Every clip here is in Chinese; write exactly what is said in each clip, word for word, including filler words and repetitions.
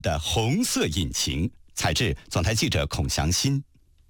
的红色引擎。采制总台记者孔祥新。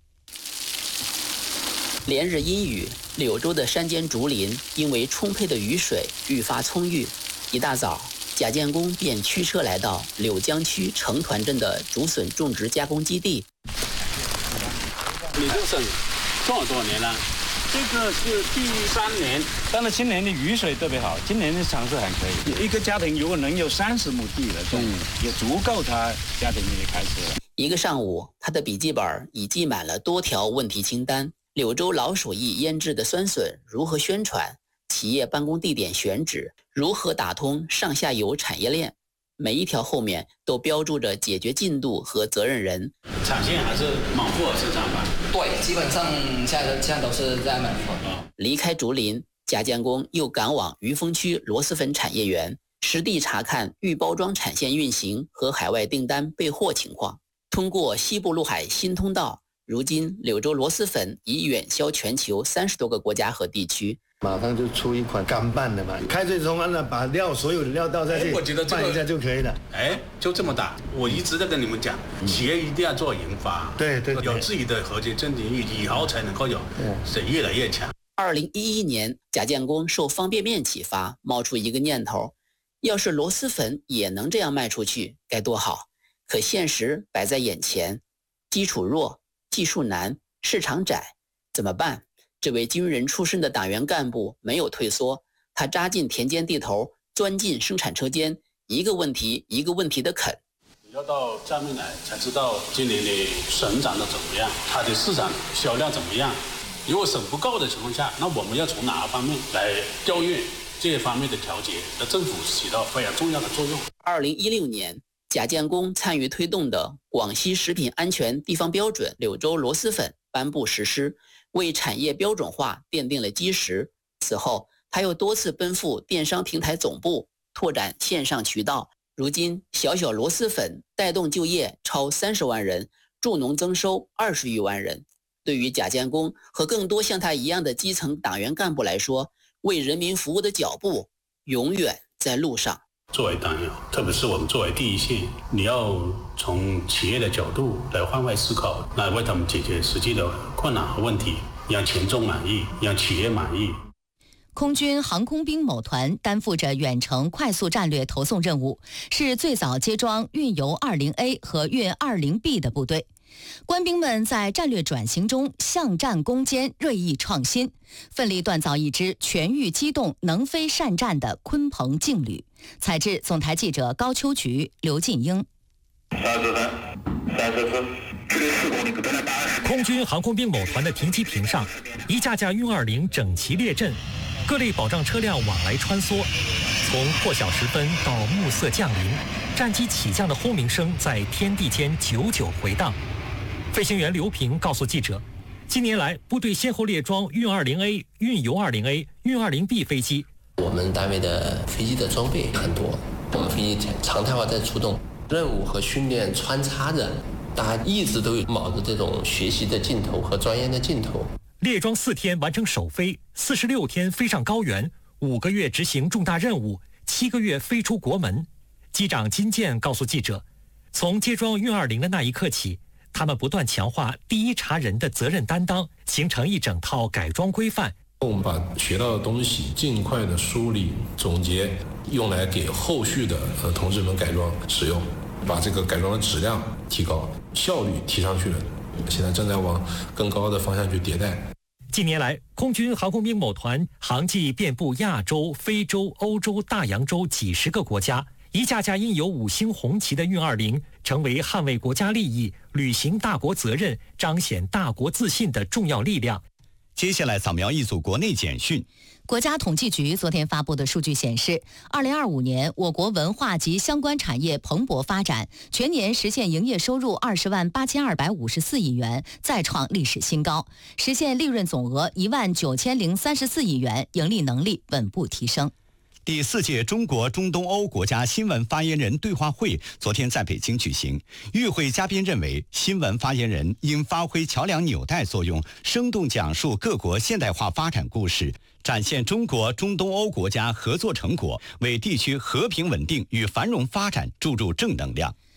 连日阴雨，柳州的山间竹林因为充沛的雨水愈发葱郁。一大早，贾建功便驱车来到柳江区城团镇的竹笋种植加工基地。 你这笋种了多少年了？这个是第三年，但是今年的雨水特别好，今年的产值还可以。一个家庭如果能有三十亩地了，种、嗯、也足够他家庭也开始了。 一个上午，他的笔记本已记满了多条问题清单：柳州老手艺腌制的酸笋如何宣传，企业办公地点选址，如何打通上下游产业链。每一条后面都标注着解决进度和责任人。 产线还是满户市场吧？ 对，基本上现在现在都是在满户。 离开竹林，贾建功又赶往余丰区螺蛳粉产业园，实地查看预包装产线运行和海外订单备货情况。通过西部陆海新通道，如今柳州螺蛳粉已远销全球三十多个国家和地区。 马上就出一款干拌的嘛，开水冲完了，把料所有的料倒下去， 我觉得拌一下就可以了。 哎，就这么大。我一直在跟你们讲，企业一定要做研发， 对对， 有自己的核心竞争力，以后才能够有是越来越强。 二零一一年，贾建功受方便面启发，冒出一个念头：要是螺蛳粉也能这样卖出去，该多好！可现实摆在眼前，基础弱，技术难，市场窄，怎么办？这位军人出身的党员干部没有退缩，他扎进田间地头，钻进生产车间，一个问题一个问题的啃。 你要到下面来才知道今年的笋长得怎么样，它的市场销量怎么样。如果笋不够的情况下，那我们要从哪个方面来调运这方面的调节？那政府起到非常重要的作用。 二零一六年，贾建功参与推动的广西食品安全地方标准柳州螺蛳粉颁布实施，为产业标准化奠定了基石。此后，他又多次奔赴电商平台总部，拓展线上渠道。如今，小小螺蛳粉带动就业超三十万人，助农增收二十余万人。对于贾建功和更多像他一样的基层党员干部来说，为人民服务的脚步永远在路上。 作为党员，特别是我们作为第一线，你要从企业的角度来换位思考，来为他们解决实际的困难和问题，让群众满意，让企业满意。 空军航空兵某团担负着远程快速战略投送任务，是最早接装运油 二十 A 和运 二十 B 的部队。官兵们在战略转型中向战攻坚，锐意创新，奋力锻造一支全域机动、能飞善战的鲲鹏劲旅。采制总台记者高秋菊、刘进英。 三十三、三十四，距离四公里，可能八十。 空军航空兵某团的停机坪上，一架架运二零整齐列阵，各类保障车辆往来穿梭。从破晓时分到暮色降临，战机起降的轰鸣声在天地间久久回荡。飞行员刘平告诉记者，近年来部队先后列装运 二十 A、运油 二十 A、运 二十 B 飞机。 我们单位的飞机的装备很多，我们飞机常态化在出动，任务和训练穿插着，大家一直都有卯着这种学习的劲头和钻研的劲头。 列装四天完成首飞，四十六天飞上高原，五个月执行重大任务，七个月飞出国门。机长金健告诉记者，从接装运二零的那一刻起，他们不断强化第一查人的责任担当，形成一整套改装规范。 我们把学到的东西尽快的梳理总结，用来给后续的呃同志们改装使用，把这个改装的质量提高，效率提上去了。现在正在往更高的方向去迭代。 近年来，空军航空兵某团航迹遍布亚洲、非洲、欧洲、大洋洲几十个国家，一架架印有五星红旗的运二零，成为捍卫国家利益、履行大国责任、彰显大国自信的重要力量。 接下来扫描一组国内简讯。 国家统计局昨天发布的数据显示，二零二五年我国文化及相关产业蓬勃发展，全年实现营业收入二十万八千二百五十四亿元，再创历史新高，实现利润总额一万九千零三十四亿元，盈利能力稳步提升。 第四届中国中东欧国家新闻发言人对话会昨天在北京举行。与会嘉宾认为，新闻发言人应发挥桥梁纽带作用，生动讲述各国现代化发展故事，展现中国中东欧国家合作成果，为地区和平稳定与繁荣发展注入正能量。